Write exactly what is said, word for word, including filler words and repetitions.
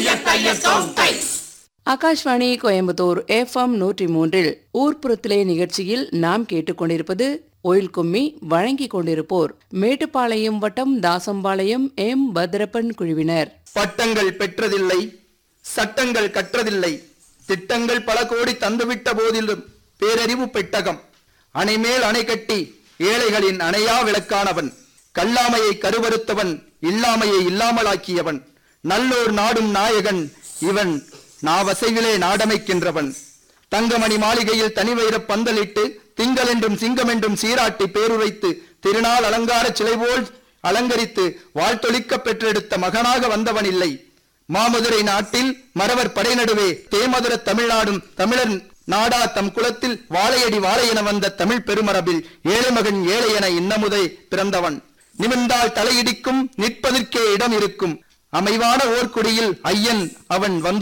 Akashvani Coimbatore FM நூற்றி மூன்றில் ஊர்ப்புறத்திலே நிகழ்ச்சியில் நாம் கேட்டுக்கொண்டிருப்பது ஒயில் கும்மி. வழங்கிக் கொண்டிருப்போர் மேட்டுப்பாளையம் வட்டம் தாசம்பாளையம் எம் பத்ரப்பன் குழுவினர். பட்டங்கள் பெற்றதில்லை, சட்டங்கள் கற்றதில்லை, திட்டங்கள் பல கோடி தந்துவிட்ட போதிலும் பேரறிவு பெட்டகம். அணைமேல் அணை கட்டி ஏழைகளின் அணையா விளக்கானவன், கல்லாமையை கருவறுத்தவன், இல்லாமையை இல்லாமலாக்கியவன், நல்லோர் நாடும் நாயகன் இவன், நாவசையிலே நாடமைக்கின்றவன். தங்கமணி மாளிகையில் தனிவைர பந்தலிட்டு திங்கள் என்றும் சிங்கம் என்றும் சீராட்டி பேருரைத்து திருநாள் அலங்கார சிலை போல் அலங்கரித்து வாழ்த்தொழிக்க பெற்றெடுத்த மகனாக வந்தவன் இல்லை. மாமதுரை நாட்டில் மறவர் படை நடுவே தேமதுர தமிழ்நாடும் தமிழர் நாடா தம் குலத்தில் வாழையடி வாழை என வந்த தமிழ் பெருமரபில் ஏழை மகன் ஏழை என இன்னமுதை பிறந்தவன். நிமிர்ந்தால் தலையிடிக்கும், நிற்பதற்கே இடம் இருக்கும் அமைவான ஓர்குடியில் ஐயன் அவன் வந்து